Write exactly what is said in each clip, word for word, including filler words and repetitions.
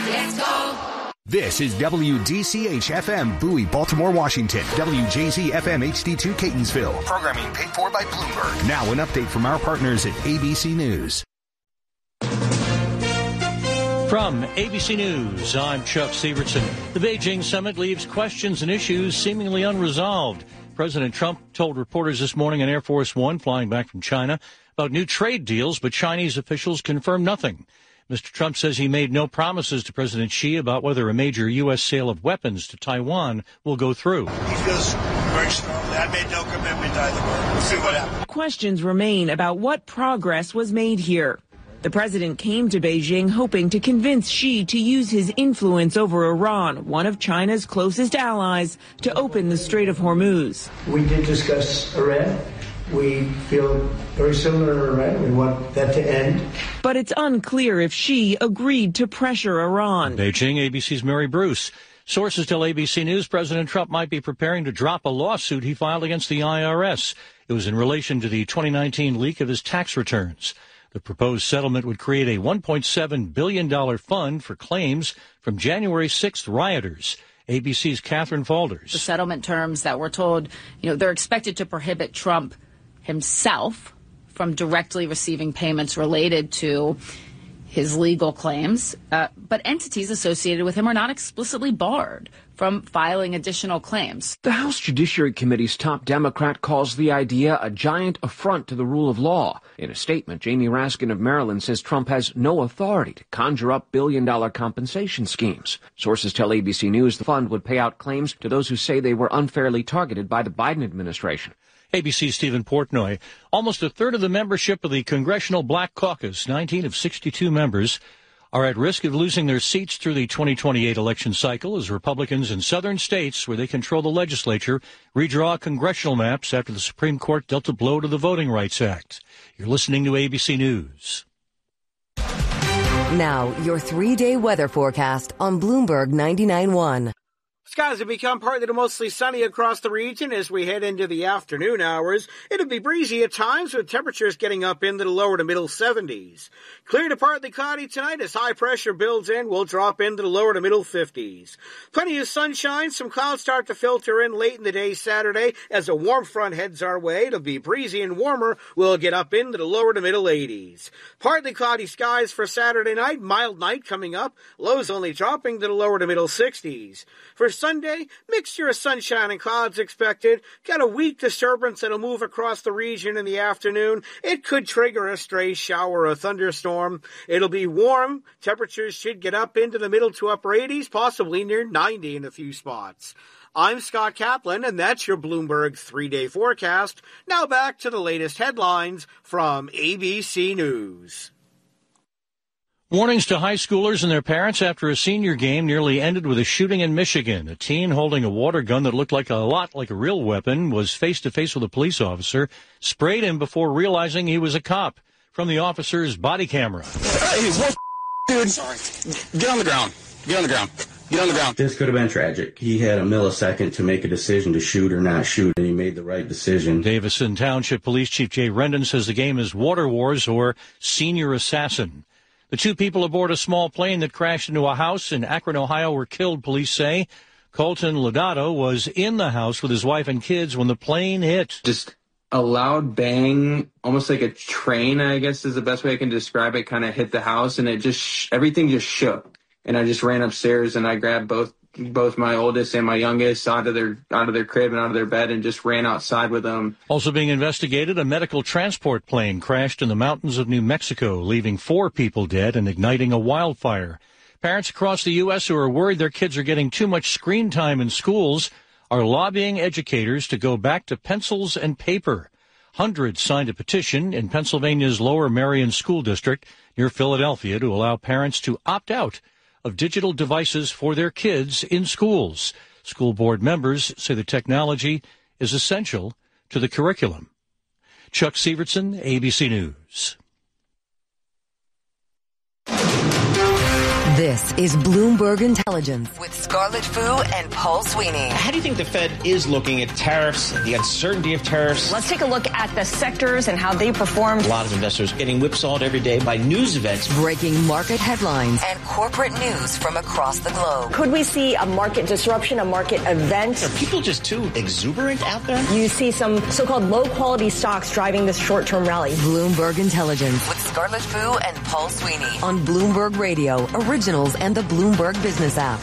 Let's go. This is W D C H F M Bowie, Baltimore, Washington. W J Z F M H D two Catonsville. Programming paid for by Bloomberg. Now an update from our partners at A B C News. From A B C News, I'm Chuck Severson. The Beijing summit leaves questions and issues seemingly unresolved. President Trump told reporters this morning on Air Force One flying back from China about new trade deals, but Chinese officials confirmed nothing. Mister Trump says he made no promises to President Xi about whether a major U S sale of weapons to Taiwan will go through. He feels very strongly. I made no commitment either way. We'll see what happens. Questions remain about what progress was made here. The president came to Beijing hoping to convince Xi to use his influence over Iran, one of China's closest allies, to open the Strait of Hormuz. We did discuss Iran. We feel very similar to Iran. We want that to end. But it's unclear if Xi agreed to pressure Iran. Beijing, A B C's Mary Bruce. Sources tell A B C News President Trump might be preparing to drop a lawsuit he filed against the I R S. It was in relation to the twenty nineteen leak of his tax returns. The proposed settlement would create a one point seven billion dollars fund for claims from January sixth rioters. A B C's Catherine Falders. The settlement terms that we're told, you know, they're expected to prohibit Trump himself from directly receiving payments related to his legal claims, uh, but entities associated with him are not explicitly barred from filing additional claims. The House Judiciary Committee's top Democrat calls the idea a giant affront to the rule of law. In a statement, Jamie Raskin of Maryland says Trump has no authority to conjure up billion-dollar compensation schemes. Sources tell A B C News the fund would pay out claims to those who say they were unfairly targeted by the Biden administration. A B C's Stephen Portnoy. Almost a third of the membership of the Congressional Black Caucus, nineteen of sixty-two members, are at risk of losing their seats through the twenty twenty-eight election cycle as Republicans in southern states where they control the legislature redraw congressional maps after the Supreme Court dealt a blow to the Voting Rights Act. You're listening to A B C News. Now, your three-day weather forecast on Bloomberg ninety-nine point one. Skies have become partly to mostly sunny across the region as we head into the afternoon hours. It'll be breezy at times with temperatures getting up into the lower to middle seventies. Clear to partly cloudy tonight as high pressure builds in. We'll drop into the lower to middle fifties. Plenty of sunshine. Some clouds start to filter in late in the day Saturday as a warm front heads our way. It'll be breezy and warmer. We'll get up into the lower to middle eighties. Partly cloudy skies for Saturday night. Mild night coming up. Lows only dropping to the lower to middle sixties. For Sunday, mixture of sunshine and clouds expected. Got a weak disturbance that'll move across the region in the afternoon. It could trigger a stray shower or thunderstorm. It'll be warm. Temperatures should get up into the middle to upper eighties, possibly near ninety in a few spots. I'm Scott Kaplan, and that's your Bloomberg three-day forecast. Now back to the latest headlines from A B C News. Warnings to high schoolers and their parents after a senior game nearly ended with a shooting in Michigan. A teen holding a water gun that looked like a lot like a real weapon was face-to-face with a police officer, sprayed him before realizing he was a cop. From the officer's body camera. Hey, what, dude? Sorry. Get on the ground. Get on the ground. Get on the ground. This could have been tragic. He had a millisecond to make a decision to shoot or not shoot, and he made the right decision. Davison Township Police Chief Jay Rendon says the game is Water Wars or Senior Assassin. The two people aboard a small plane that crashed into a house in Akron, Ohio were killed, police say. Colton Lodato was in the house with his wife and kids when the plane hit. Just a loud bang, almost like a train, I guess is the best way I can describe it, kind of hit the house, and it just, sh- everything just shook. And I just ran upstairs and I grabbed both both my oldest and my youngest out of their out of their crib and out of their bed and just ran outside with them. Also being investigated, a medical transport plane crashed in the mountains of New Mexico, leaving four people dead and igniting a wildfire. Parents across the U S who are worried their kids are getting too much screen time in schools are lobbying educators to go back to pencils and paper. Hundreds signed a petition in Pennsylvania's Lower Merion School District near Philadelphia to allow parents to opt out of digital devices for their kids in schools. School board members say the technology is essential to the curriculum. Chuck Severson, A B C News. This is Bloomberg Intelligence with Scarlett Fu and Paul Sweeney. How do you think the Fed is looking at tariffs, the uncertainty of tariffs? Let's take a look at the sectors and how they performed. A lot of investors getting whipsawed every day by news events. Breaking market headlines and corporate news from across the globe. Could we see a market disruption, a market event? Are people just too exuberant out there? You see some so-called low-quality stocks driving this short-term rally. Bloomberg Intelligence with Scarlett Fu and Paul Sweeney on Bloomberg Radio, Originals, and the Bloomberg Business app.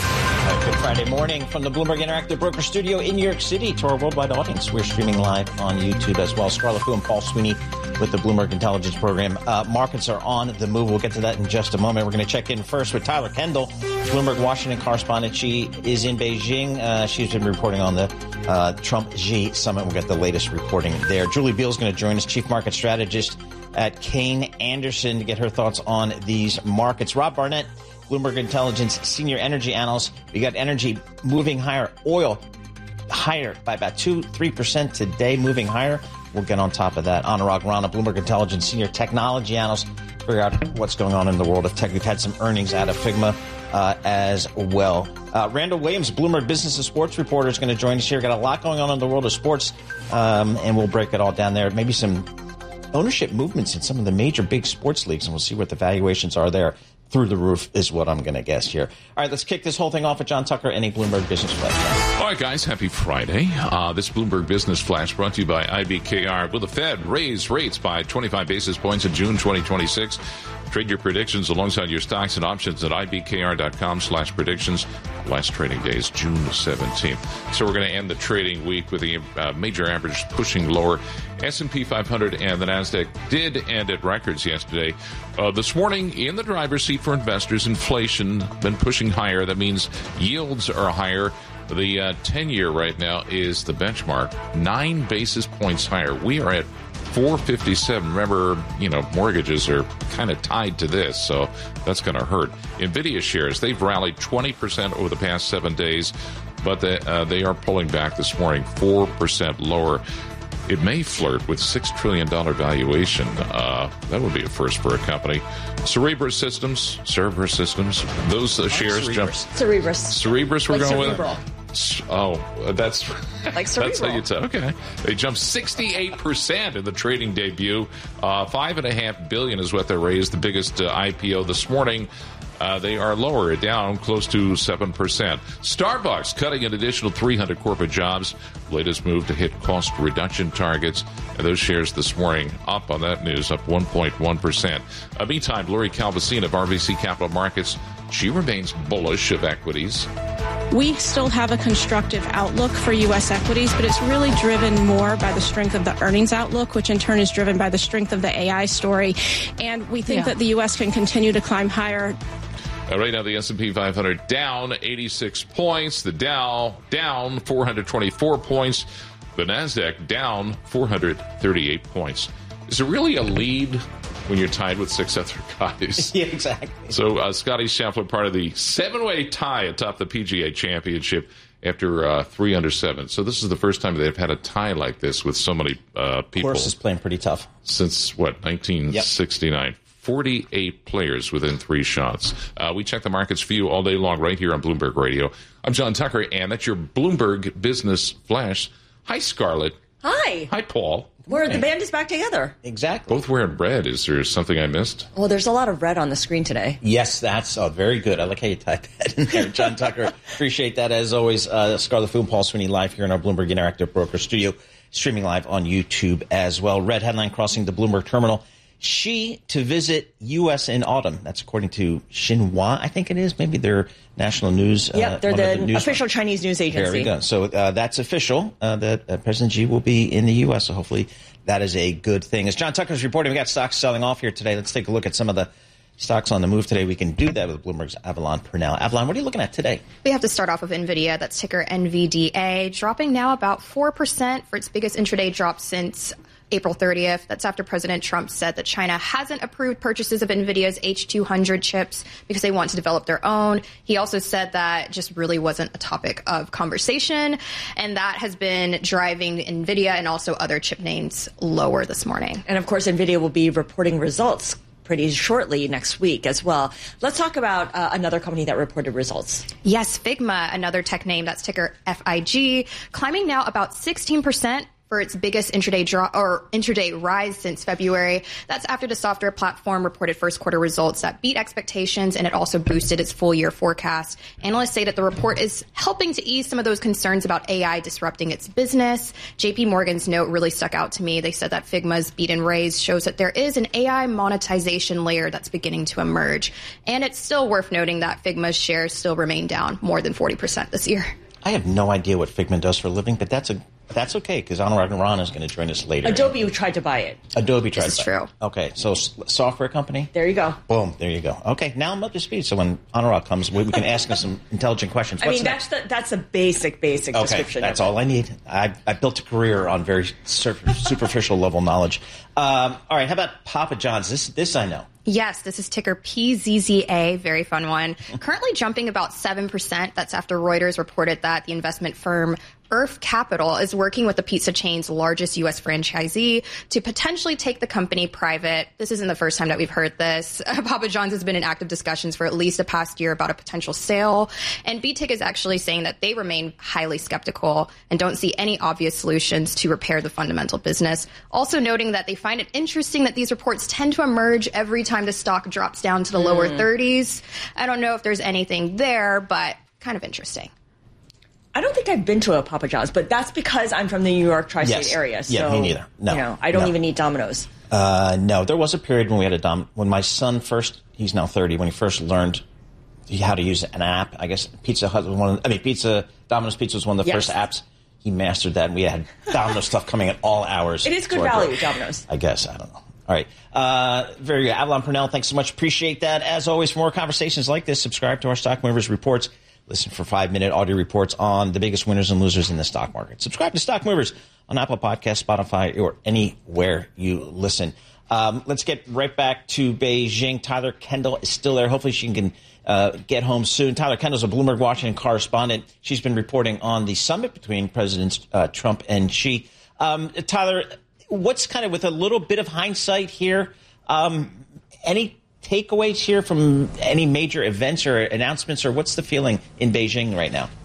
Uh, good Friday morning from the Bloomberg Interactive Broker Studio in New York City to our worldwide audience. We're streaming live on YouTube as well. Scarlett Fu and Paul Sweeney with the Bloomberg Intelligence Program. Uh, markets are on the move. We'll get to that in just a moment. We're going to check in first with Tyler Kendall, Bloomberg Washington correspondent. She is in Beijing. Uh, she's been reporting on the uh, Trump-Xi summit. We'll get the latest reporting there. Julie Beal is going to join us, chief market strategist at Kayne Anderson, to get her thoughts on these markets. Rob Barnett, Bloomberg Intelligence senior energy analyst. We got energy moving higher, oil higher by about two, three percent today, moving higher. We'll get on top of that. Anurag Rana, Bloomberg Intelligence senior technology analyst, figure out what's going on in the world of tech. We've had some earnings out of Figma uh, as well. Uh, Randall Williams, Bloomberg Business and Sports reporter, is going to join us here. Got a lot going on in the world of sports, um, and we'll break it all down there. Maybe some ownership movements in some of the major big sports leagues, and we'll see what the valuations are there. Through the roof is what I'm going to guess here. All right, let's kick this whole thing off with John Tucker and a Bloomberg Business Flash. All right, guys, happy Friday. Uh, this Bloomberg Business Flash brought to you by I B K R. Will the Fed raise rates by twenty-five basis points in June twenty twenty-six? Trade your predictions alongside your stocks and options at ibkr.com slash predictions. Last trading day is June seventeenth. So we're going to end the trading week with the uh, major average pushing lower. S and P five hundred and the NASDAQ did end at records yesterday. Uh, this morning, in the driver's seat for investors, inflation been pushing higher. That means yields are higher. The uh, ten-year right now is the benchmark, nine basis points higher. We are at four fifty-seven. Remember, you know, mortgages are kind of tied to this, so that's going to hurt. NVIDIA shares, they've rallied twenty percent over the past seven days, but they, uh, they are pulling back this morning, four percent lower. It may flirt with six trillion dollars valuation. Uh, that would be a first for a company. Cerebras Systems, Cerebras Systems, those uh, shares Cerebras. jump. Cerebras. Cerebras, we're like going cerebral. with. Oh, that's like that's how you tell. Okay, they jumped sixty-eight percent in the trading debut. Uh, five and a half billion is what they raised. The biggest uh, I P O this morning. Uh, they are lower, down close to seven percent. Starbucks cutting an additional three hundred corporate jobs. Latest move to hit cost reduction targets. And those shares this morning up on that news, up one point one percent. Uh, meantime, Lori Calvasine of R B C Capital Markets, she remains bullish of equities. We still have a constructive outlook for U S equities, but it's really driven more by the strength of the earnings outlook, which in turn is driven by the strength of the A I story. And we think yeah. that the U S can continue to climb higher. Uh, right now, the S and P five hundred down eighty-six points. The Dow down four hundred twenty-four points. The NASDAQ down four hundred thirty-eight points. Is it really a lead when you're tied with six other guys? Yeah, exactly. So uh, Scotty Scheffler, part of the seven-way tie atop the P G A Championship after uh, three under seven. So this is the first time they've had a tie like this with so many uh, people. Course is playing pretty tough. Since, what, nineteen sixty-nine? Yep. forty-eight players within three shots. Uh, we check the markets for you all day long right here on Bloomberg Radio. I'm John Tucker, and that's your Bloomberg Business Flash. Hi, Scarlett. Hi. Hi, Paul. We're, the band is back together. Exactly. Both wearing red. Is there something I missed? Well, there's a lot of red on the screen today. Yes, that's oh, very good. I like how you type that in there, John Tucker. Appreciate that, as always. Uh, Scarlett Fu and Paul Sweeney live here in our Bloomberg Interactive Broker Studio, streaming live on YouTube as well. Red headline crossing the Bloomberg terminal. Xi to visit U S in autumn. That's according to Xinhua, I think it is. Maybe their national news. Yep, uh, they're the, the news official Chinese news agency. There we go. So uh, that's official uh, that uh, President Xi will be in the U S. So hopefully that is a good thing. As John Tucker's reporting, we got stocks selling off here today. Let's take a look at some of the stocks on the move today. We can do that with Bloomberg's Avalon Purnell. Avalon, what are you looking at today? We have to start off with NVIDIA. That's ticker N V D A, dropping now about four percent for its biggest intraday drop since April thirtieth. That's after President Trump said that China hasn't approved purchases of NVIDIA's H two hundred chips because they want to develop their own. He also said that just really wasn't a topic of conversation, and that has been driving NVIDIA and also other chip names lower this morning. And of course, NVIDIA will be reporting results pretty shortly next week as well. Let's talk about uh, another company that reported results. Yes, Figma, another tech name, that's ticker F I G, climbing now about sixteen percent. For its biggest intraday draw or intraday rise since February. That's after the software platform reported first quarter results that beat expectations, and it also boosted its full year forecast. Analysts say that the report is helping to ease some of those concerns about A I disrupting its business. J P Morgan's note really stuck out to me. They said that Figma's beat and raise shows that there is an A I monetization layer that's beginning to emerge. And it's still worth noting that Figma's shares still remain down more than forty percent this year. I have no idea what Figma does for a living, but that's a That's okay, because Anurag Ron is going to join us later. Adobe tried to buy it. Adobe tried this to buy is it. True. Okay, so s- software company? There you go. Boom, there you go. Okay, now I'm up to speed, so when Anurag comes, we, we can ask him some intelligent questions. I What's mean, next? that's the, that's a basic, basic Okay, description. that's of all I need. I, I built a career on very surf- superficial level knowledge. Um, all right, how about Papa John's? This, this I know. Yes, this is ticker P Z Z A, very fun one. Currently jumping about seven percent. That's after Reuters reported that the investment firm Earth Capital is working with the pizza chain's largest U S franchisee to potentially take the company private. This isn't the first time that we've heard this. Papa John's has been in active discussions for at least the past year about a potential sale. And B T I C is actually saying that they remain highly skeptical and don't see any obvious solutions to repair the fundamental business. Also noting that they find it interesting that these reports tend to emerge every time the stock drops down to the mm. lower thirties. I don't know if there's anything there, but kind of interesting. I don't think I've been to a Papa John's, but that's because I'm from the New York tri-state Yes. area. So, yeah, me neither. No, you know, I don't no. even eat Domino's. Uh, no, there was a period when we had a Dom. When my son first, he's now thirty. When he first learned how to use an app, I guess Pizza Hut was one. Of the, I mean, Pizza Domino's Pizza was one of the Yes. first apps. He mastered that, and we had Domino's stuff coming at all hours. It is good to our value, door. Domino's. I guess I don't know. All right. Uh, very good. Avalon Purnell, thanks so much. Appreciate that. As always, for more conversations like this, subscribe to our Stock Movers Reports. Listen for five-minute audio reports on the biggest winners and losers in the stock market. Subscribe to Stock Movers on Apple Podcasts, Spotify, or anywhere you listen. Um, let's get right back to Beijing. Tyler Kendall is still there. Hopefully she can uh, get home soon. Tyler Kendall is a Bloomberg Washington correspondent. She's been reporting on the summit between Presidents uh, Trump and Xi. Um, Tyler, what's kind of, with a little bit of hindsight here, um, any takeaways here from any major events or announcements, or what's the feeling in Beijing right now?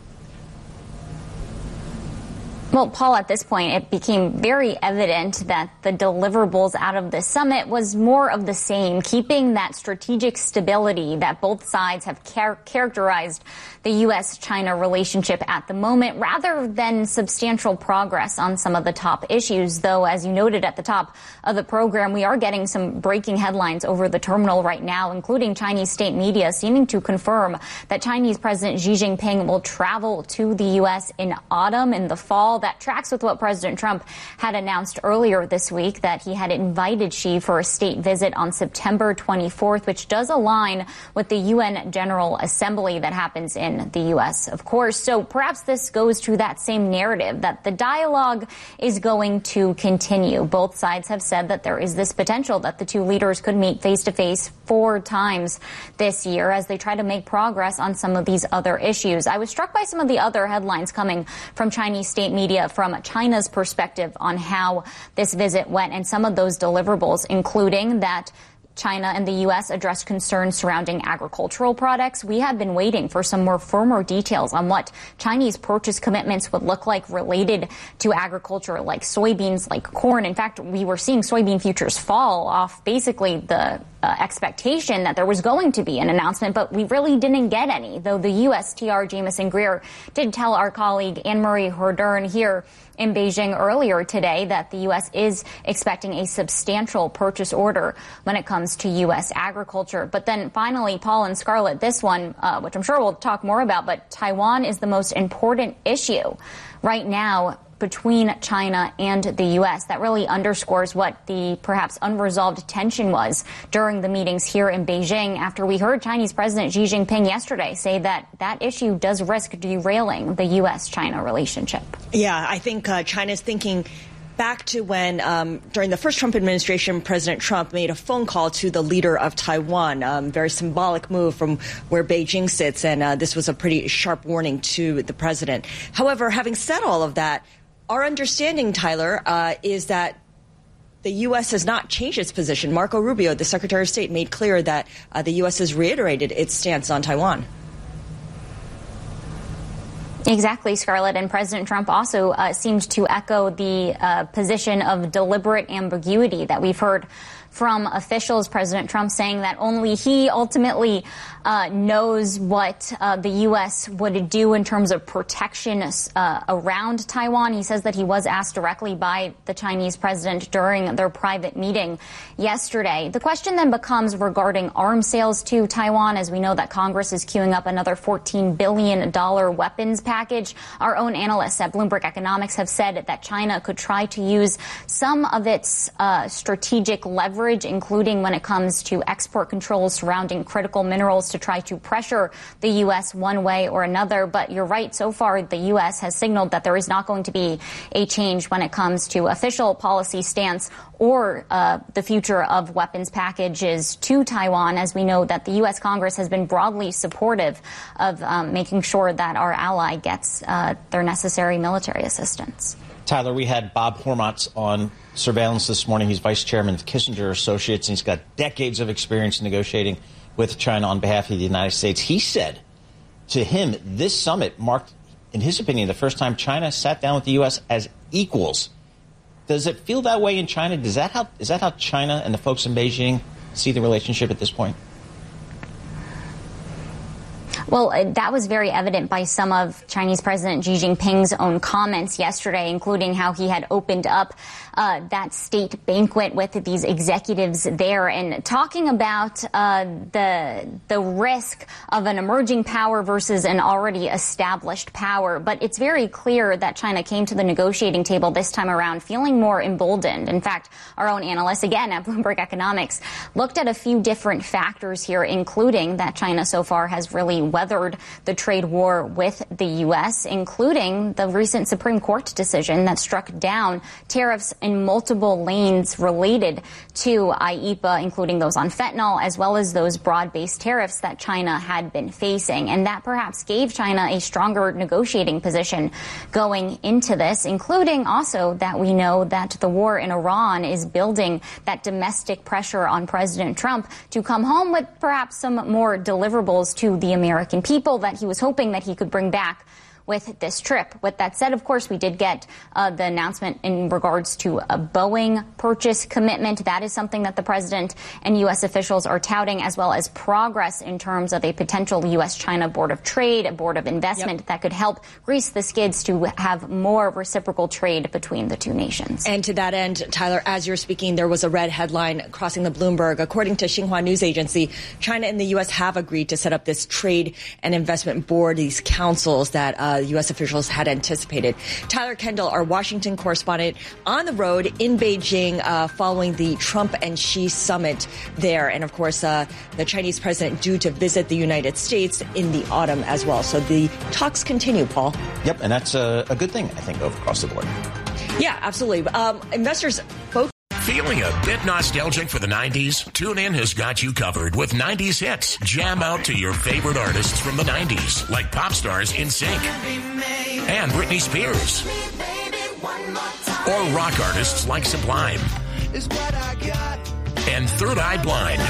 Well, Paul, at this point, it became very evident that the deliverables out of the summit was more of the same, keeping that strategic stability that both sides have char- characterized the U S China relationship at the moment, rather than substantial progress on some of the top issues. Though, as you noted at the top of the program, we are getting some breaking headlines over the terminal right now, including Chinese state media seeming to confirm that Chinese President Xi Jinping will travel to the U S in autumn, in the fall. That tracks with what President Trump had announced earlier this week, that he had invited Xi for a state visit on September twenty-fourth, which does align with the U N General Assembly that happens in the U S, of course. So perhaps this goes to that same narrative that the dialogue is going to continue. Both sides have said that there is this potential that the two leaders could meet face-to-face four times this year as they try to make progress on some of these other issues. I was struck by some of the other headlines coming from Chinese state media from China's perspective on how this visit went, and some of those deliverables, including that China and the U S addressed concerns surrounding agricultural products. We have been waiting for some more firmer details on what Chinese purchase commitments would look like related to agriculture, like soybeans, like corn. In fact, we were seeing soybean futures fall off basically the uh, expectation that there was going to be an announcement, but we really didn't get any, though the U S T R Jameson Greer did tell our colleague Anne-Marie Hordern here in Beijing earlier today that the U S is expecting a substantial purchase order when it comes to U S agriculture. But then finally, Paul and Scarlett, this one, uh, which I'm sure we'll talk more about, but Taiwan is the most important issue right now between China and the U S. That really underscores what the perhaps unresolved tension was during the meetings here in Beijing, after we heard Chinese President Xi Jinping yesterday say that that issue does risk derailing the U S China relationship. Yeah, I think uh, China's thinking back to when, um, during the first Trump administration, President Trump made a phone call to the leader of Taiwan, um, very symbolic move from where Beijing sits, and uh, this was a pretty sharp warning to the president. However, having said all of that, our understanding, Tyler, uh, is that the U S has not changed its position. Marco Rubio, the Secretary of State, made clear that uh, the U S has reiterated its stance on Taiwan. Exactly, Scarlett. And President Trump also uh, seemed to echo the uh, position of deliberate ambiguity that we've heard from officials. President Trump saying that only he ultimately uh, knows what uh, the U S would do in terms of protection uh, around Taiwan. He says that he was asked directly by the Chinese president during their private meeting yesterday. The question then becomes regarding arms sales to Taiwan, as we know that Congress is queuing up another fourteen billion dollars weapons package. Our own analysts at Bloomberg Economics have said that China could try to use some of its uh, strategic leverage, including when it comes to export controls surrounding critical minerals, to try to pressure the U S one way or another. But you're right, so far the U S has signaled that there is not going to be a change when it comes to official policy stance or uh, the future of weapons packages to Taiwan, as we know that the U S Congress has been broadly supportive of um, making sure that our ally gets uh, their necessary military assistance. Tyler, we had Bob Hormats on surveillance this morning. He's vice chairman of Kissinger Associates, and he's got decades of experience negotiating with China on behalf of the United States. He said to him, this summit marked, in his opinion, the first time China sat down with the U S as equals. Does it feel that way in China? Does that how, is that how China and the folks in Beijing see the relationship at this point? Well, that was very evident by some of Chinese President Xi Jinping's own comments yesterday, including how he had opened up uh, that state banquet with these executives there and talking about uh, the the risk of an emerging power versus an already established power. But it's very clear that China came to the negotiating table this time around feeling more emboldened. In fact, our own analysts, again, at Bloomberg Economics, looked at a few different factors here, including that China so far has really weathered the trade war with the U S, including the recent Supreme Court decision that struck down tariffs in multiple lanes related to I E P A, including those on fentanyl, as well as those broad-based tariffs that China had been facing. And that perhaps gave China a stronger negotiating position going into this, including also that we know that the war in Iran is building that domestic pressure on President Trump to come home with perhaps some more deliverables to the American people that he was hoping that he could bring back with this trip. With that said, of course, we did get uh, the announcement in regards to a Boeing purchase commitment. That is something that the president and U S officials are touting, as well as progress in terms of a potential U S China Board of Trade, a Board of Investment yep. that could help grease the skids to have more reciprocal trade between the two nations. And to that end, Tyler, as you're speaking, there was a red headline crossing the Bloomberg. According to Xinhua News Agency, China and the U S have agreed to set up this trade and investment board, these councils that uh, U S officials had anticipated. Tyler Kendall, our Washington correspondent, on the road in Beijing uh, following the Trump and Xi summit there. And, of course, uh, the Chinese president due to visit the United States in the autumn as well. So the talks continue, Paul. Yep, and that's a, a good thing, I think, across the board. Yeah, absolutely. Um, investors both. Feeling a bit nostalgic for the nineties? TuneIn has got you covered with nineties hits. Jam out to your favorite artists from the nineties, like pop stars N Sync and Britney Spears, or rock artists like Sublime and Third Eye Blind.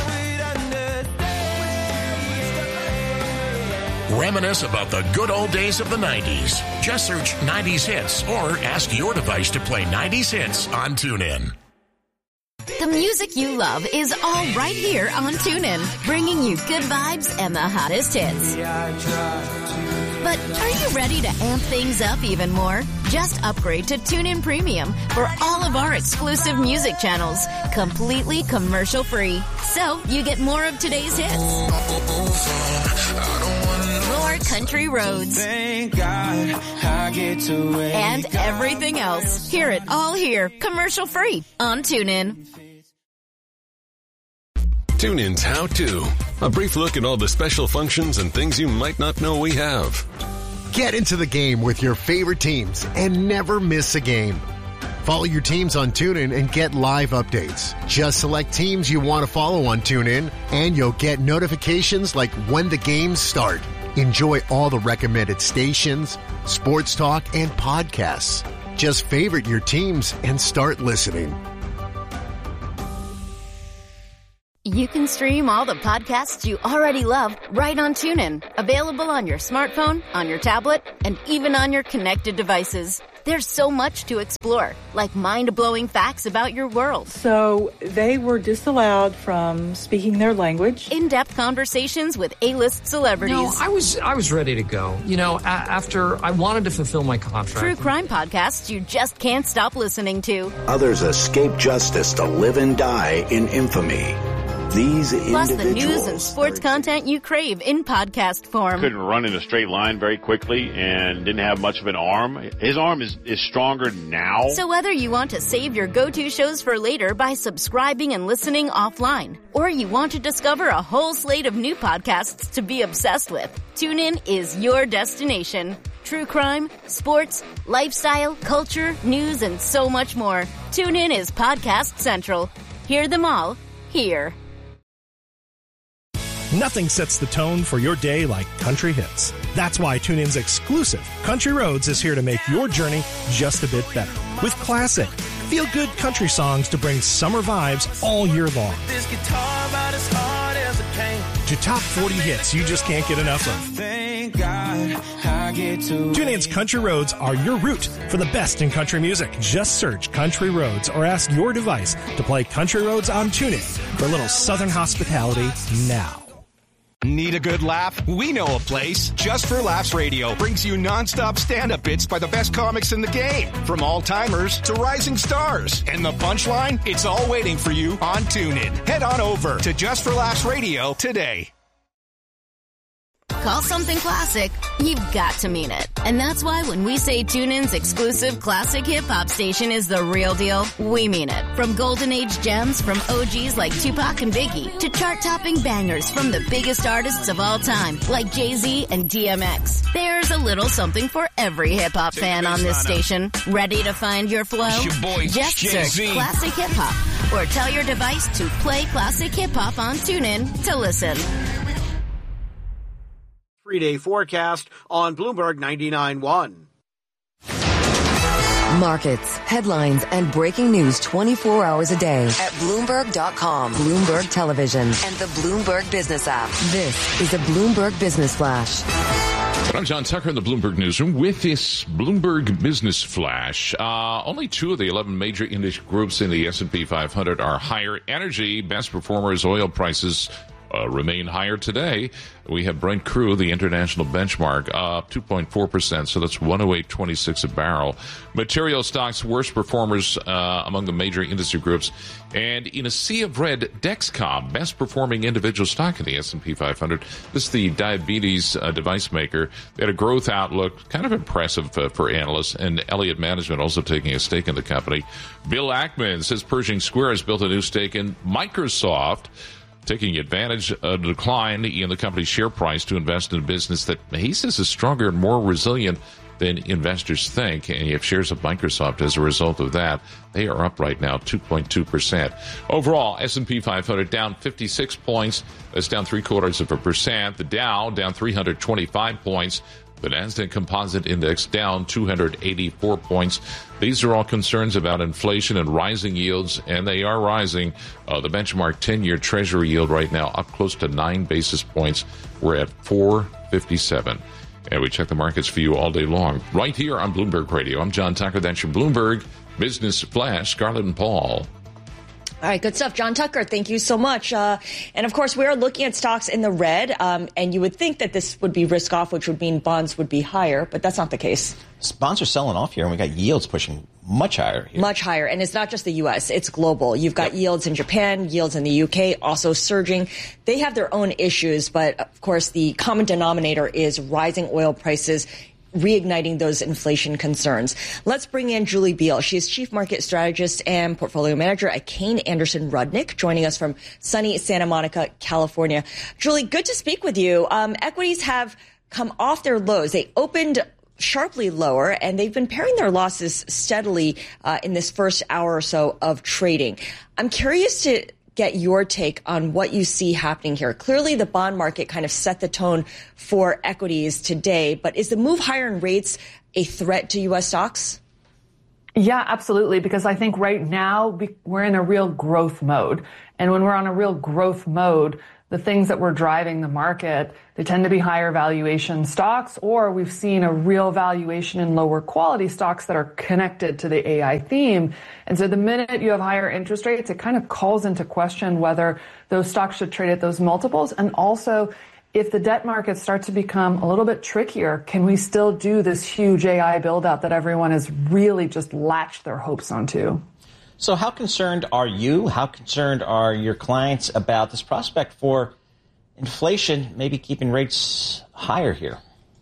Reminisce about the good old days of the nineties. Just search nineties hits or ask your device to play nineties hits on TuneIn. The music you love is all right here on TuneIn, bringing you good vibes and the hottest hits. But are you ready to amp things up even more? Just upgrade to TuneIn Premium for all of our exclusive music channels, completely commercial-free. So you get more of today's hits, more country roads, and everything else. Hear it all here, commercial-free on TuneIn. TuneIn's How To. A brief look at all the special functions and things you might not know we have. Get into the game with your favorite teams and never miss a game. Follow your teams on TuneIn and get live updates. Just select teams you want to follow on TuneIn, and you'll get notifications like when the games start. Enjoy all the recommended stations, sports talk, and podcasts. Just favorite your teams and start listening. You can stream all the podcasts you already love right on TuneIn. Available on your smartphone, on your tablet, and even on your connected devices. There's so much to explore, like mind-blowing facts about your world. So they were disallowed from speaking their language. In-depth conversations with A-list celebrities. No, I was I was ready to go. You know, a- after I wanted to fulfill my contract. True crime podcasts you just can't stop listening to. Others escape justice to live and die in infamy. These Plus individuals... the news and sports content you crave in podcast form. Couldn't run in a straight line very quickly and didn't have much of an arm. His arm is, is stronger now. So whether you want to save your go-to shows for later by subscribing and listening offline, or you want to discover a whole slate of new podcasts to be obsessed with, TuneIn is your destination. True crime, sports, lifestyle, culture, news, and so much more. TuneIn is Podcast Central. Hear them all here. Nothing sets the tone for your day like country hits. That's why TuneIn's exclusive Country Roads is here to make your journey just a bit better. With classic, feel-good country songs to bring summer vibes all year long. This guitar about as hard as a cane. To top forty hits you just can't get enough of. Thank God I get to TuneIn's Country Roads are your route for the best in country music. Just search Country Roads or ask your device to play Country Roads on TuneIn for a little southern hospitality now. Need a good laugh? We know a place. Just for Laughs Radio brings you nonstop stand-up bits by the best comics in the game, from all-timers to rising stars. And the punchline? It's all waiting for you on TuneIn. Head on over to Just for Laughs Radio today. Call something classic, you've got to mean it. And that's why when we say TuneIn's exclusive classic hip-hop station is the real deal, we mean it. From golden age gems from O Gs like Tupac and Biggie to chart-topping bangers from the biggest artists of all time like Jay-Z and D M X. There's a little something for every hip-hop fan on this station. Ready to find your flow? It's your boy, Just Jay-Z. search Classic Hip Hop or tell your device to play Classic Hip Hop on TuneIn to listen. Three-day forecast on Bloomberg ninety-nine point one. Markets, headlines, and breaking news twenty-four hours a day at Bloomberg dot com, Bloomberg Television, and the Bloomberg Business app. This is a Bloomberg Business Flash. I'm John Tucker in the Bloomberg Newsroom with this Bloomberg Business Flash. Uh, only two of the eleven major index groups in the S and P five hundred are higher. Energy, best performers, oil prices Uh, remain higher today. We have Brent Crude, the international benchmark, up two point four percent, so that's one oh eight twenty-six a barrel. Material stocks, worst performers uh, among the major industry groups. And in a sea of red, Dexcom, best performing individual stock in the S and P five hundred. This is the diabetes uh, device maker. They had a growth outlook, kind of impressive uh, for analysts, and Elliott Management also taking a stake in the company. Bill Ackman says Pershing Square has built a new stake in Microsoft, taking advantage of the decline in the company's share price to invest in a business that he says is stronger and more resilient than investors think. And you have shares of Microsoft as a result of that. They are up right now two point two percent. Overall, S and P five hundred down fifty-six points. That's down three quarters of a percent. The Dow down three hundred twenty-five points. The Nasdaq Composite Index down two hundred eighty-four points. These are all concerns about inflation and rising yields, and they are rising. Uh, the benchmark ten-year Treasury yield right now up close to nine basis points. We're at four fifty-seven. And we check the markets for you all day long right here on Bloomberg Radio. I'm John Tucker. That's your Bloomberg Business Flash. Scarlett and Paul. All right, good stuff. John Tucker, thank you so much. Uh, and, of course, we are looking at stocks in the red, um, and you would think that this would be risk-off, which would mean bonds would be higher, but that's not the case. Bonds are selling off here, and we got yields pushing much higher here. Much higher, and it's not just the U S, it's global. You've got yep. yields in Japan, yields in the U K, also surging. They have their own issues, but, of course, the common denominator is rising oil prices, reigniting those inflation concerns. Let's bring in Julie Beal. She is Chief Market Strategist and Portfolio Manager at Kayne Anderson Rudnick, joining us from sunny Santa Monica, California. Julie, good to speak with you. Um, equities have come off their lows. They opened sharply lower, and they've been paring their losses steadily uh, in this first hour or so of trading. I'm curious to get your take on what you see happening here. Clearly, the bond market kind of set the tone for equities today, but is the move higher in rates a threat to U S stocks? Yeah, absolutely. Because I think right now we're in a real growth mode. And when we're on a real growth mode, the things that were driving the market, they tend to be higher valuation stocks, or we've seen a real valuation in lower quality stocks that are connected to the A I theme. And so the minute you have higher interest rates, it kind of calls into question whether those stocks should trade at those multiples. And also, if the debt markets start to become a little bit trickier, can we still do this huge A I build out that everyone has really just latched their hopes onto? So how concerned are you, how concerned are your clients about this prospect for inflation maybe keeping rates higher here?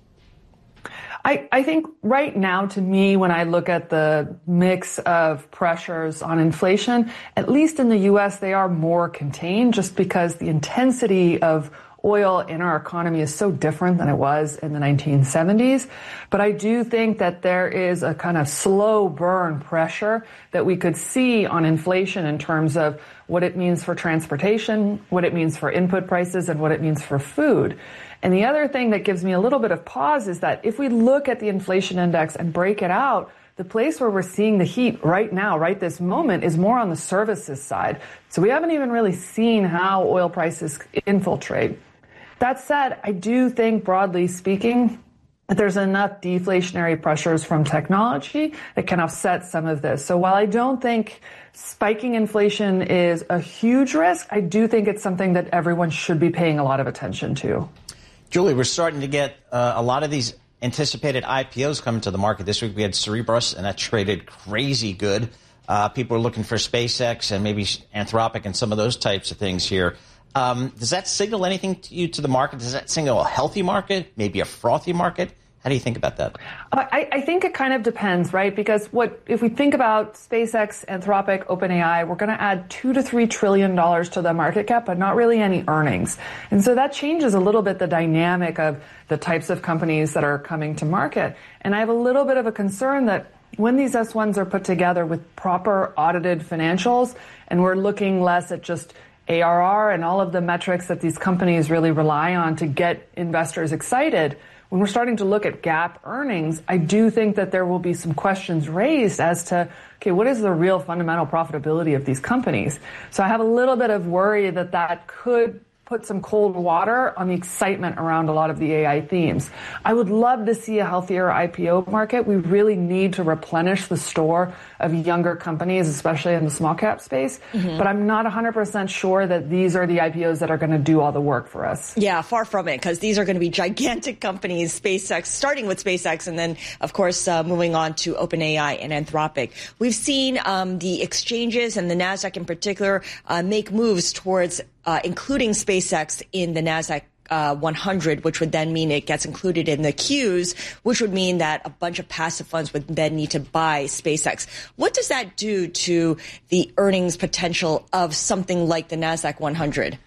I, I think right now, to me, when I look at the mix of pressures on inflation, at least in the U S, they are more contained just because the intensity of oil in our economy is so different than it was in the nineteen seventies. But I do think that there is a kind of slow burn pressure that we could see on inflation in terms of what it means for transportation, what it means for input prices, and what it means for food. And the other thing that gives me a little bit of pause is that if we look at the inflation index and break it out, the place where we're seeing the heat right now, right this moment, is more on the services side. So we haven't even really seen how oil prices infiltrate. That said, I do think, broadly speaking, that there's enough deflationary pressures from technology that can offset some of this. So while I don't think spiking inflation is a huge risk, I do think it's something that everyone should be paying a lot of attention to. Julie, we're starting to get uh, a lot of these anticipated I P Os coming to the market. This week we had Cerebras, and that traded crazy good. Uh, people are looking for SpaceX and maybe Anthropic and some of those types of things here. Um, does that signal anything to you to the market? Does that signal a healthy market, maybe a frothy market? How do you think about that? I, I think it kind of depends, right? Because what if we think about SpaceX, Anthropic, OpenAI, we're going to add two to three trillion dollars to the market cap, but not really any earnings. And so that changes a little bit the dynamic of the types of companies that are coming to market. And I have a little bit of a concern that when these S ones are put together with proper audited financials, and we're looking less at just A R R and all of the metrics that these companies really rely on to get investors excited, when we're starting to look at GAAP earnings, I do think that there will be some questions raised as to, okay, what is the real fundamental profitability of these companies? So I have a little bit of worry that that could put some cold water on the excitement around a lot of the A I themes. I would love to see a healthier I P O market. We really need to replenish the store of younger companies, especially in the small cap space. Mm-hmm. But I'm not one hundred percent sure that these are the I P Os that are going to do all the work for us. Yeah, far from it, because these are going to be gigantic companies, SpaceX, starting with SpaceX, and then, of course, uh, moving on to OpenAI and Anthropic. We've seen um, the exchanges and the NASDAQ in particular uh, make moves towards Uh, including SpaceX in the NASDAQ uh, one hundred, which would then mean it gets included in the Qs, which would mean that a bunch of passive funds would then need to buy SpaceX. What does that do to the earnings potential of something like the NASDAQ one hundred?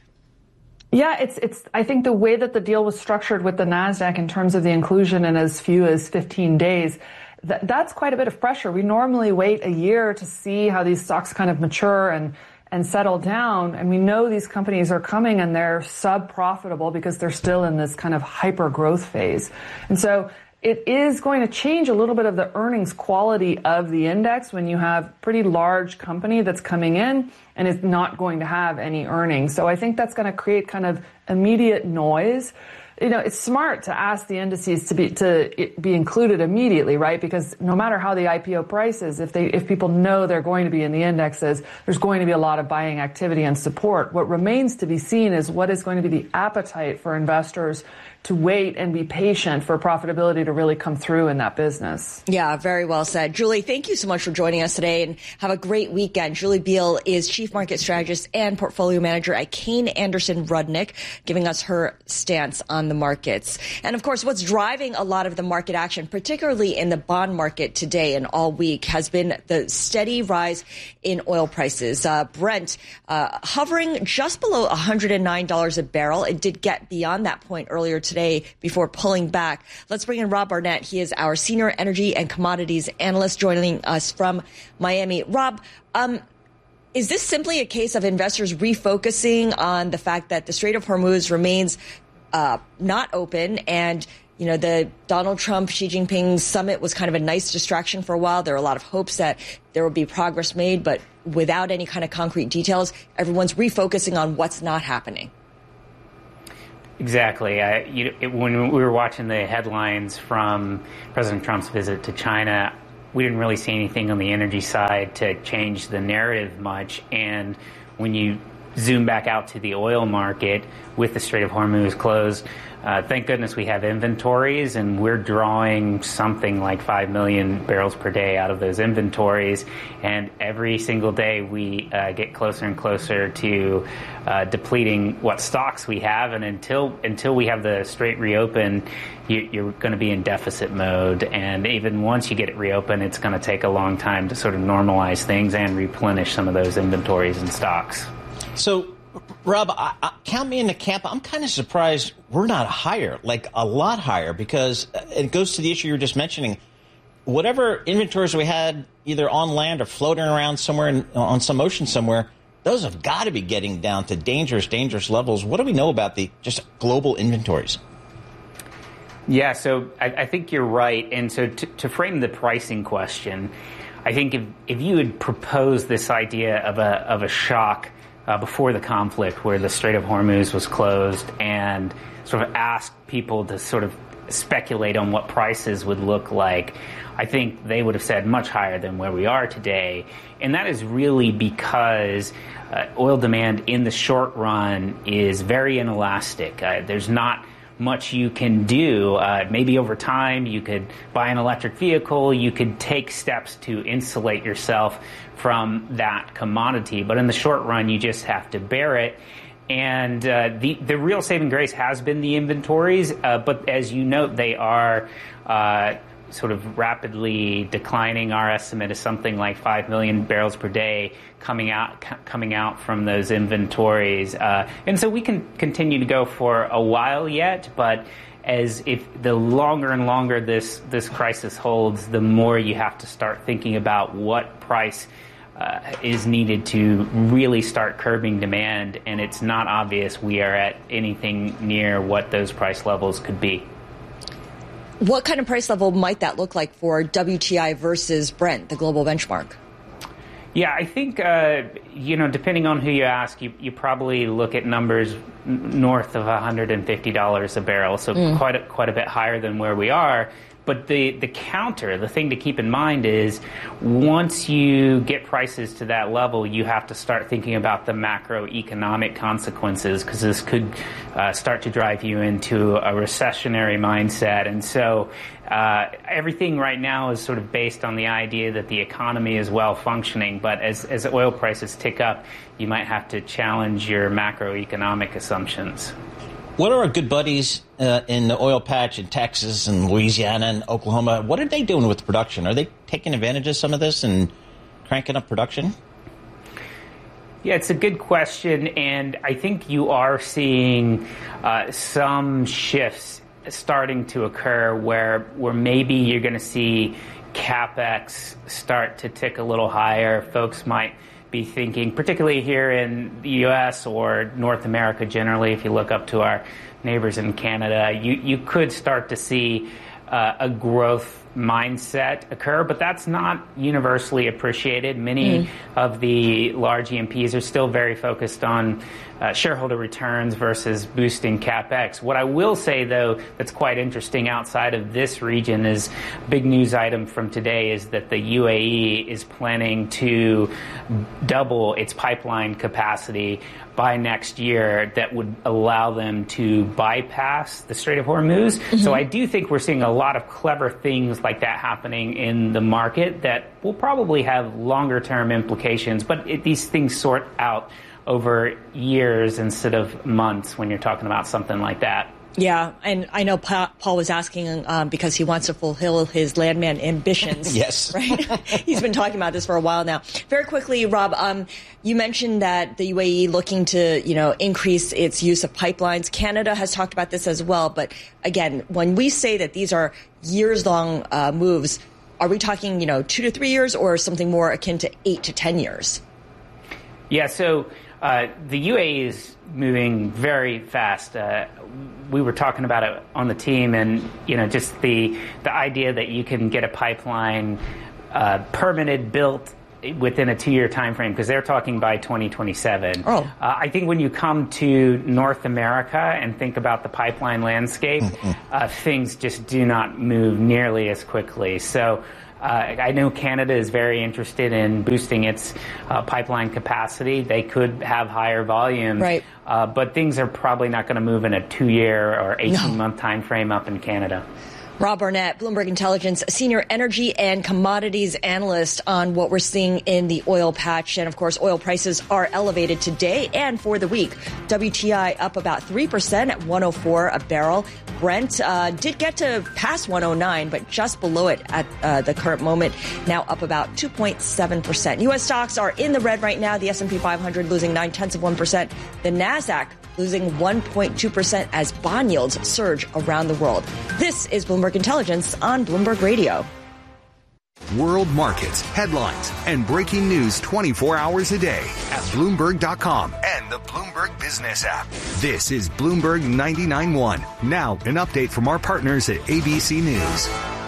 Yeah, it's, it's, I think the way that the deal was structured with the NASDAQ in terms of the inclusion in as few as fifteen days, th- that's quite a bit of pressure. We normally wait a year to see how these stocks kind of mature and and settle down. And we know these companies are coming and they're sub-profitable because they're still in this kind of hyper-growth phase. And so it is going to change a little bit of the earnings quality of the index when you have pretty large company that's coming in and is not going to have any earnings. So I think that's going to create kind of immediate noise. You know, it's smart to ask the indices to be to be included immediately, right? Because no matter how the I P O price is, if they if people know they're going to be in the indexes, there's going to be a lot of buying activity and support. What remains to be seen is what is going to be the appetite for investors to wait and be patient for profitability to really come through in that business. Yeah, very well said. Julie, thank you so much for joining us today, and have a great weekend. Julie Biel is Chief Market Strategist and Portfolio Manager at Kayne Anderson Rudnick, giving us her stance on the markets. And of course, what's driving a lot of the market action, particularly in the bond market today and all week, has been the steady rise in oil prices. Uh, Brent uh, hovering just below one hundred nine dollars a barrel. It did get beyond that point earlier today. today before pulling back. Let's bring in Rob Barnett. He is our senior energy and commodities analyst joining us from Miami. Rob, um, is this simply a case of investors refocusing on the fact that the Strait of Hormuz remains uh, not open. And, you know, the Donald Trump, Xi Jinping summit was kind of a nice distraction for a while. There were a lot of hopes that there would be progress made, but without any kind of concrete details, everyone's refocusing on what's not happening. Exactly. Uh, you, it, when we were watching the headlines from President Trump's visit to China, we didn't really see anything on the energy side to change the narrative much. And when you zoom back out to the oil market with the Strait of Hormuz closed, uh, thank goodness we have inventories, and we're drawing something like five million barrels per day out of those inventories. And every single day we uh, get closer and closer to uh, depleting what stocks we have. And until until we have the Strait reopened, you, you're going to be in deficit mode. And even once you get it reopened, it's going to take a long time to sort of normalize things and replenish some of those inventories and stocks. So, Rob, I, I, count me in the camp. I'm kind of surprised we're not higher, like a lot higher, because it goes to the issue you were just mentioning. Whatever inventories we had either on land or floating around somewhere in, on some ocean somewhere, those have got to be getting down to dangerous, dangerous levels. What do we know about the just global inventories? Yeah, so I, I think you're right. And so to, to frame the pricing question, I think if, if you had proposed this idea of a of a shock Uh, before the conflict, where the Strait of Hormuz was closed, and sort of asked people to sort of speculate on what prices would look like, I think they would have said much higher than where we are today. And that is really because uh, oil demand in the short run is very inelastic. Uh, there's not much you can do. Uh, maybe over time you could buy an electric vehicle, you could take steps to insulate yourself from that commodity. But in the short run, you just have to bear it. And uh, the, the real saving grace has been the inventories. Uh, but as you note, they are uh, sort of rapidly declining. Our estimate is something like five million barrels per day coming out c- coming out from those inventories. Uh, and so we can continue to go for a while yet, but as if the longer and longer this, this crisis holds, the more you have to start thinking about what price uh, is needed to really start curbing demand. And it's not obvious we are at anything near what those price levels could be. What kind of price level might that look like for W T I versus Brent, the global benchmark? Yeah, I think, uh, you know, depending on who you ask, you, you probably look at numbers n- north of one hundred fifty dollars a barrel, so mm. quite a, quite a bit higher than where we are. But the, the counter, the thing to keep in mind is once you get prices to that level, you have to start thinking about the macroeconomic consequences, because this could uh, start to drive you into a recessionary mindset. And so uh, everything right now is sort of based on the idea that the economy is well functioning. But as, as oil prices tick up, you might have to challenge your macroeconomic assumptions. What are our good buddies uh, in the oil patch in Texas and Louisiana and Oklahoma? What are they doing with production? Are they taking advantage of some of this and cranking up production? Yeah, it's a good question, and I think you are seeing uh, some shifts starting to occur where where maybe you're going to see CapEx start to tick a little higher. Folks might be thinking, particularly here in the U S or North America generally, if you look up to our neighbors in Canada, you, you could start to see uh, a growth mindset occur, but that's not universally appreciated. Many mm. of the large E M Ps are still very focused on uh, shareholder returns versus boosting CapEx. What I will say, though, that's quite interesting outside of this region is big news item from today is that the U A E is planning to double its pipeline capacity by next year that would allow them to bypass the Strait of Hormuz. Mm-hmm. So I do think we're seeing a lot of clever things like that happening in the market that will probably have longer term implications, but it, these things sort out over years instead of months when you're talking about something like that. Yeah, and I know pa- Paul was asking um, because he wants to fulfill his landman ambitions. Yes. Right? He's been talking about this for a while now. Very quickly, Rob, um, you mentioned that the U A E looking to, you know, increase its use of pipelines. Canada has talked about this as well. But again, when we say that these are years-long uh, moves, are we talking, you know, two to three years or something more akin to eight to ten years? Yeah, so Uh, the U A E is moving very fast. Uh, we were talking about it on the team, and you know, just the the idea that you can get a pipeline uh, permitted, built within a two-year time frame, because they're talking by twenty twenty-seven. Oh. Uh, I think when you come to North America and think about the pipeline landscape, uh, things just do not move nearly as quickly. So uh, I know Canada is very interested in boosting its uh, pipeline capacity. They could have higher volumes, right. uh, but things are probably not going to move in a two-year or eighteen-month no. time frame up in Canada. Rob Barnett, Bloomberg Intelligence, senior energy and commodities analyst, on what we're seeing in the oil patch. And of course, oil prices are elevated today and for the week. W T I up about three percent at one oh four a barrel. Brent uh, did get to past one oh nine, but just below it at uh, the current moment, now up about two point seven percent. U S stocks are in the red right now. The S and P five hundred losing nine tenths of one percent. The NASDAQ losing one point two percent as bond yields surge around the world. This is Bloomberg Intelligence on Bloomberg Radio. World markets, headlines, and breaking news twenty-four hours a day at Bloomberg dot com and the Bloomberg Business app. This is Bloomberg ninety-nine point one. Now, an update from our partners at A B C News.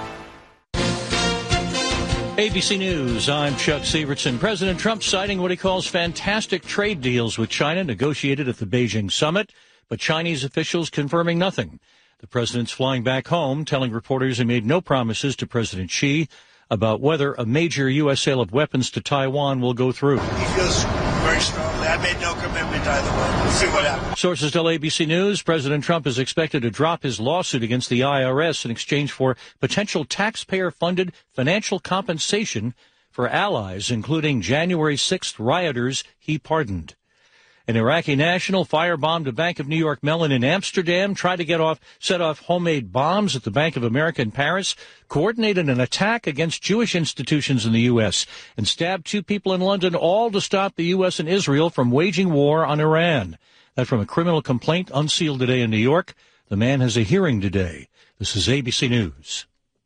A B C News, I'm Chuck Sievertson. President Trump citing what he calls fantastic trade deals with China negotiated at the Beijing summit, but Chinese officials confirming nothing. The president's flying back home, telling reporters he made no promises to President Xi about whether a major U S sale of weapons to Taiwan will go through. He feels very strongly. I made no commitment either way. We'll see what happens. Sources tell A B C News President Trump is expected to drop his lawsuit against the I R S in exchange for potential taxpayer-funded financial compensation for allies, including January sixth rioters he pardoned. An Iraqi national firebombed a Bank of New York Mellon in Amsterdam, tried to get off, set off homemade bombs at the Bank of America in Paris, coordinated an attack against Jewish institutions in the U S, and stabbed two people in London, all to stop the U S and Israel from waging war on Iran. That from a criminal complaint unsealed today in New York. The man has a hearing today. This is A B C News.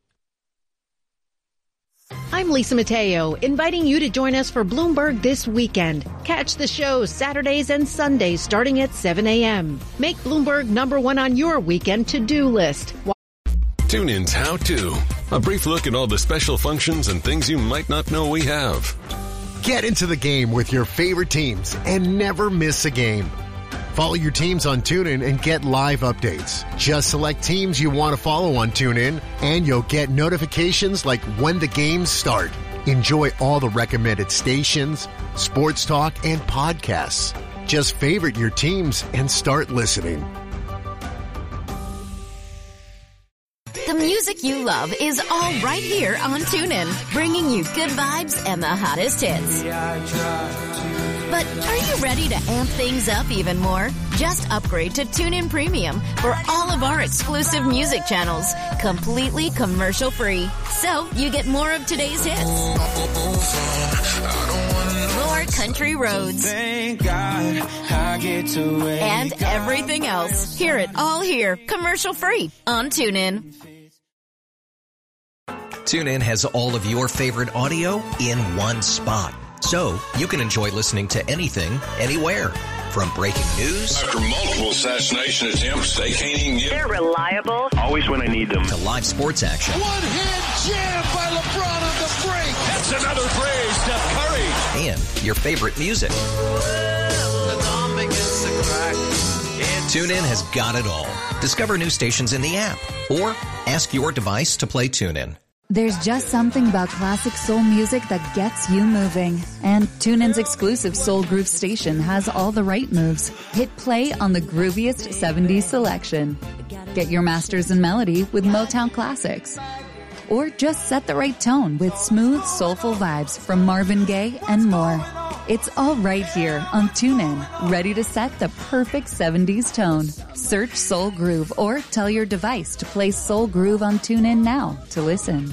I'm Lisa Mateo, inviting you to join us for Bloomberg This Weekend. Catch the show Saturdays and Sundays starting at seven a.m. Make Bloomberg number one on your weekend to-do list. TuneIn's How To. A brief look at all the special functions and things you might not know we have. Get into the game with your favorite teams and never miss a game. Follow your teams on TuneIn and get live updates. Just select teams you want to follow on TuneIn, and you'll get notifications like when the games start. Enjoy all the recommended stations, sports talk, and podcasts. Just favorite your teams and start listening. The music you love is all right here on TuneIn, bringing you good vibes and the hottest hits. But are you ready to amp things up even more? Just upgrade to TuneIn Premium for all of our exclusive music channels, completely commercial-free. So you get more of today's hits, more country roads, and everything else. Hear it all here, commercial-free on TuneIn. TuneIn has all of your favorite audio in one spot. So you can enjoy listening to anything, anywhere. From breaking news. After multiple assassination attempts, they can't even get... They're reliable. Always when I need them. To live sports action. One-hand jam by LeBron on the break. That's another play, Steph Curry. And your favorite music. TuneIn has got it all. Discover new stations in the app. Or ask your device to play TuneIn. There's just something about classic soul music that gets you moving. And TuneIn's exclusive Soul Groove station has all the right moves. Hit play on the grooviest seventies selection. Get your masters in melody with Motown classics. Or just set the right tone with smooth, soulful vibes from Marvin Gaye and more. It's all right here on TuneIn, ready to set the perfect seventies tone. Search Soul Groove or tell your device to play Soul Groove on TuneIn now to listen.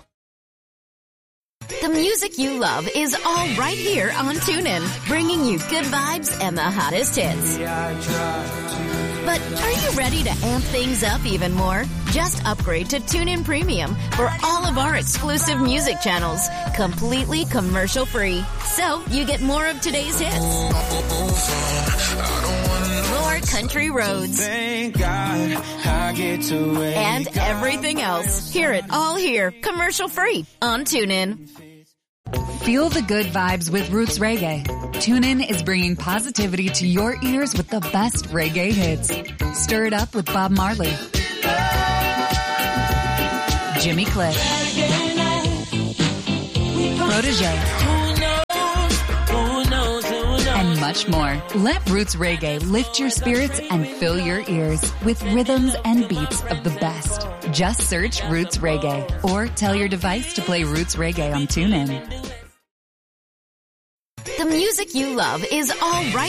The music you love is all right here on TuneIn, bringing you good vibes and the hottest hits. But are you ready to amp things up even more? Just upgrade to TuneIn Premium for all of our exclusive music channels, completely commercial free. So you get more of today's hits, more country roads, Thank God I get to wake and everything else. Hear it all here, commercial free on TuneIn. Feel the good vibes with Roots Reggae. TuneIn is bringing positivity to your ears with the best reggae hits. Stir it up with Bob Marley, Jimmy Cliff, Protege, and much more. Let Roots Reggae lift your spirits and fill your ears with rhythms and beats of the best. Just search Roots Reggae or tell your device to play Roots Reggae on TuneIn. The music you love is all right